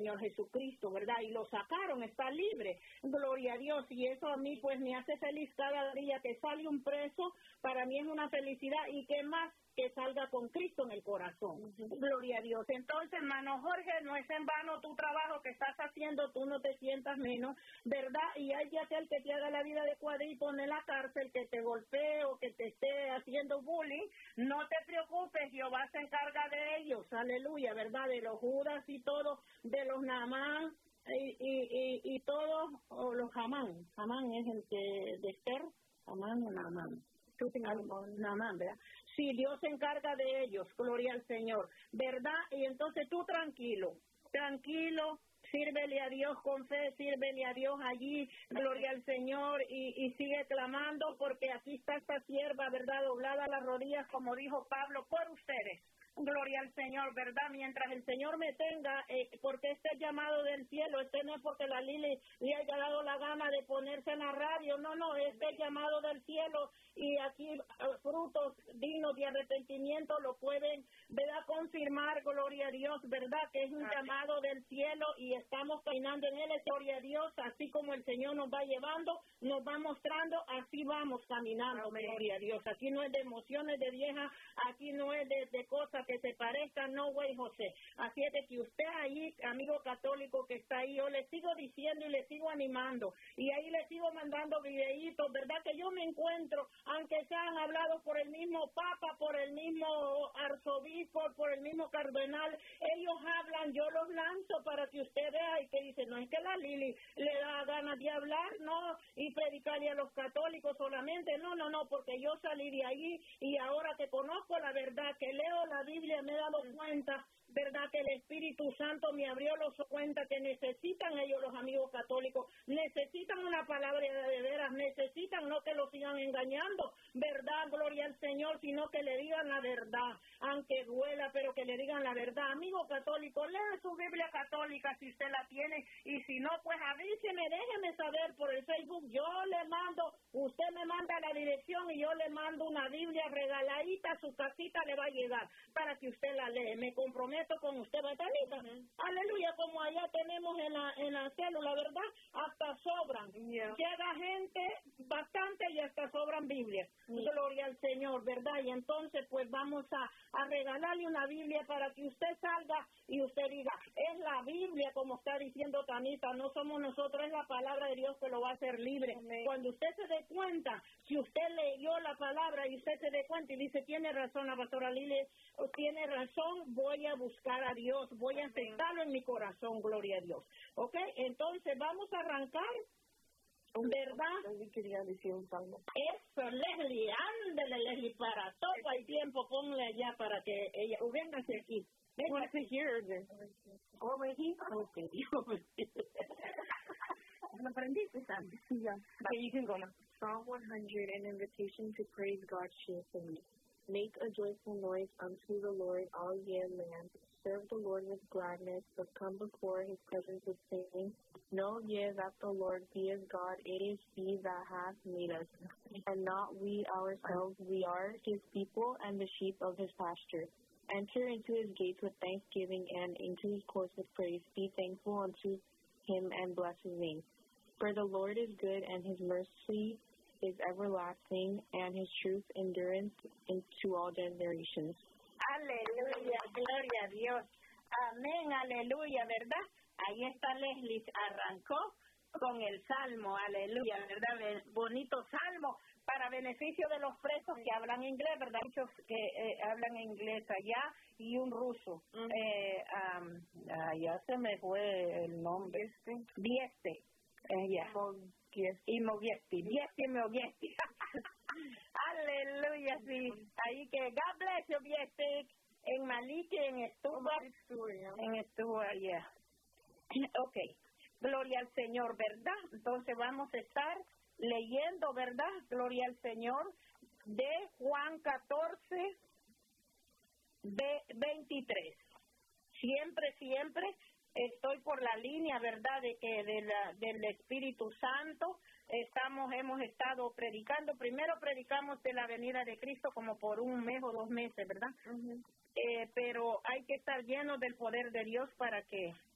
Señor Jesucristo, ¿verdad? Y lo sacaron, está libre, gloria a Dios, y eso a mí pues me hace feliz cada día que sale un preso, para mí es una felicidad, y qué más que salga con Cristo en el corazón. Gloria a Dios. Entonces, hermano Jorge, no es en vano tu trabajo que estás haciendo, tú no te sientas menos, ¿verdad? Y hay de aquel que te haga la vida de cuadrito en la cárcel, que te golpee o que te esté haciendo bullying, no te preocupes, Jehová se encarga de ellos, aleluya, ¿verdad? De los Judas y todo, de los Naamán y todos, o los Hamán es el que de Esther, Hamán o Naamán. Naamán, ¿verdad? Sí, Dios se encarga de ellos, gloria al Señor, ¿verdad? Y entonces tú tranquilo, sírvele a Dios con fe, sírvele a Dios allí, gloria al Señor, y sigue clamando, porque aquí está esta sierva, ¿verdad? Doblada a las rodillas, como dijo Pablo, por ustedes. Gloria al Señor, ¿verdad? Mientras el Señor me tenga, porque este llamado del cielo, no es porque la Lili le haya dado la gana de ponerse en la radio, no, este llamado del cielo, y aquí frutos dignos de arrepentimiento lo pueden, ¿verdad? Confirmar, gloria a Dios, ¿verdad? Que es un llamado del cielo y estamos caminando en él, gloria a Dios, así como el Señor nos va llevando, nos va mostrando, así vamos caminando, gloria a Dios. Aquí no es de emociones de vieja, aquí no es de cosas que se parezcan, no, güey, José. Así es de que usted ahí, amigo católico que está ahí, yo le sigo diciendo y le sigo animando, y ahí le sigo mandando videitos, ¿verdad? Que yo me encuentro, aunque sean hablados por el mismo Papa, por el mismo arzobispo, por el mismo cardenal, ellos hablan, yo los lanzo para que usted vea, y que dice, no es que la Lili le da ganas de hablar, no, y predicarle a los católicos solamente, no, porque yo salí de ahí, y ahora que conozco la verdad, que leo la Biblia, me he dado cuenta, ¿verdad? Que el Espíritu Santo me abrió los cuenta que necesitan ellos, los amigos católicos, necesitan una palabra de veras, necesitan no que los sigan engañando, ¿verdad? Gloria al Señor, sino que le digan la verdad, aunque duela, pero que le digan la verdad. Amigo católico, lea su Biblia católica si usted la tiene, y si no, pues avíseme, déjeme saber por el Facebook, yo le mando, usted me manda la dirección y yo le mando una Biblia regaladita, a su casita le va a llegar, para que usted la lee. Me comprometo con usted, Batalita. Aleluya, como allá tenemos en la célula, ¿verdad? Hasta sobran. Llega gente bastante y hasta sobran Biblias. Gloria al Señor, ¿verdad? Y entonces, pues vamos a regalarle una Biblia para que usted salga y usted diga, es la Biblia, como está diciendo Tanita, no somos nosotros, es la palabra de Dios que lo va a hacer libre. Cuando usted se dé cuenta, si usted leyó la palabra y usted se dé cuenta y dice, tiene razón la pastora Lili, tiene razón, voy a buscar a Dios, voy a aceptarlo en mi corazón, gloria a Dios. ¿Ok? Entonces vamos a arrancar, ¿verdad? Quería decir un salmo. Eso, Leslie, ándale, Leslie, para todo el tiempo, ponle allá para que ella, véngase aquí. Want to hear this? Over here? Okay. ¿Lo aprendiste, Sandy? Yeah. Okay, you can go now. Psalm 100, an invitation to praise God cheerfully. Make a joyful noise unto the Lord, all ye land. Serve the Lord with gladness, but come before his presence with singing. Know ye that the Lord, he is God, it is he that hath made us, and not we ourselves. We are his people and the sheep of his pasture. Enter into his gates with thanksgiving and into his courts with praise. Be thankful unto him and bless his name. For the Lord is good, and his mercy is everlasting, and his truth endurance into all generations. Aleluya, gloria a Dios. Amén, aleluya, ¿verdad? Ahí está Leslie, arrancó con el salmo, aleluya, ¿verdad? Bonito salmo para beneficio de los presos que hablan inglés, ¿verdad? Muchos que hablan inglés allá y un ruso. Ya se me fue el nombre. Vieste. Y Mogiesti. Aleluya, sí. Ahí que God bless you, Vieste. En Maliki, en Estuva, yeah. Ok. Gloria al Señor, ¿verdad? Entonces vamos a estar leyendo, ¿verdad? Gloria al Señor, de Juan 14, 23. Siempre estoy por la línea, ¿verdad? De que del Espíritu Santo hemos estado predicando. Primero predicamos de la venida de Cristo como por un mes o 2 meses, ¿verdad? Pero hay que estar llenos del poder de Dios para que